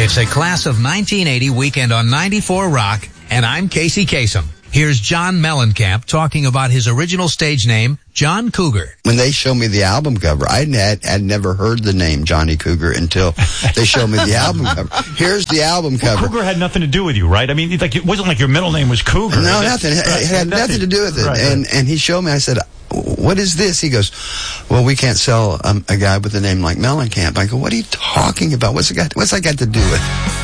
It's a class of 1980 weekend on 94 Rock, and I'm Casey Kasem. Here's John Mellencamp talking about his original stage name, John Cougar. When they showed me the album cover, I had never heard the name Johnny Cougar until they showed me the album cover. Here's the album cover. Well, Cougar had nothing to do with you, right? I mean, like, it wasn't like your middle name was Cougar. No, nothing. It had nothing to do with it. Right. And he showed me, I said, what is this? He goes, well, we can't sell a guy with a name like Mellencamp. I go, what are you talking about? What's that got to do with it?